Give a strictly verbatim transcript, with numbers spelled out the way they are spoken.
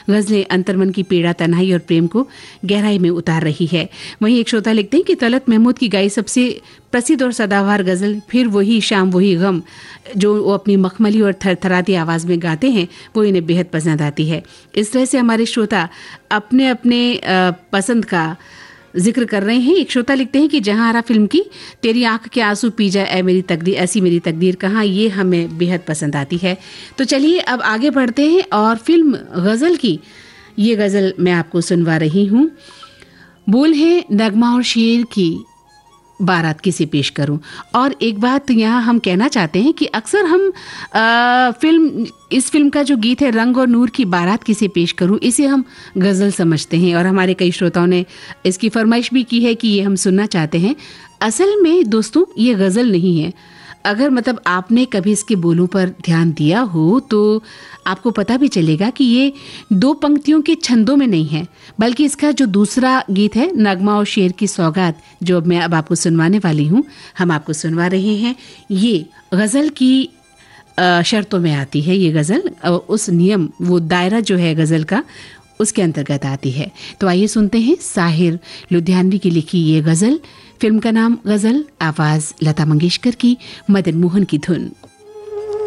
गज़लें अंतर्मन की पीड़ा, तन्हाई और प्रेम को गहराई में उतार रही है। वहीं एक श्रोता लिखते हैं कि तलत महमूद की गाई सबसे प्रसिद्ध और सदाबहार गज़ल फिर वही शाम वही गम, जो वो अपनी मखमली और थरथराती आवाज़ में गाते हैं, वो इन्हें बेहद पसंद आती है। इस तरह से हमारे श्रोता अपने अपने पसंद का जिक्र कर रहे हैं। एक श्रोता लिखते हैं कि जहां आरा फिल्म की तेरी आंख के आंसू पी जाए ऐ मेरी तकदीर, ऐसी मेरी तकदीर कहाँ, ये हमें बेहद पसंद आती है। तो चलिए अब आगे बढ़ते हैं और फिल्म गज़ल की ये गज़ल मैं आपको सुनवा रही हूँ। बोल है नगमा और शेर की, बारात किसे पेश करूं। और एक बात यहाँ हम कहना चाहते हैं कि अक्सर हम आ, फिल्म इस फिल्म का जो गीत है रंग और नूर की, बारात किसे पेश करूं, इसे हम गज़ल समझते हैं और हमारे कई श्रोताओं ने इसकी फरमाइश भी की है कि ये हम सुनना चाहते हैं। असल में दोस्तों ये गज़ल नहीं है। अगर मतलब आपने कभी इसके बोलों पर ध्यान दिया हो तो आपको पता भी चलेगा कि ये दो पंक्तियों के छंदों में नहीं है, बल्कि इसका जो दूसरा गीत है नगमा और शेर की सौगात, जो मैं अब आपको सुनवाने वाली हूँ, हम आपको सुनवा रहे हैं, ये गज़ल की शर्तों में आती है। ये गज़ल उस नियम, वो दायरा जो है गज़ल का, उसके अंतर्गत आती है। तो आइए सुनते हैं साहिर लुधियानवी की लिखी ये गज़ल। फिल्म का नाम गज़ल, आवाज़ लता मंगेशकर की, मदन मोहन की धुन।